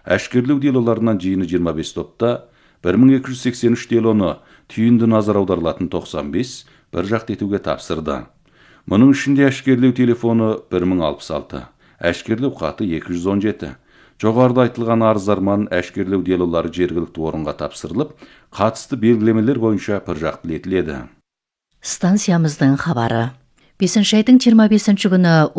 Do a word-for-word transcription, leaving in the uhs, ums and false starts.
Әшкерлеу делоларынан жиыны жиырма бес топта, бір мың екі жүз сексен үш делоны түйінді назар аударылатын тоқсан бес бір жақты етуге тапсырды. Мұның ішінде әшкерлеу телефоны бір мың алпыс алты, әшкерлеу хаты екі жүз он жеті. Жоғарыда айтылған арыздарман әшкерлеу делолары жергілікті орынға тапсырылып, қатысты белгілемелер бойынша бір жақты етіледі. Станциямыздың хабары. бесінші айдың жиырма бесінші күні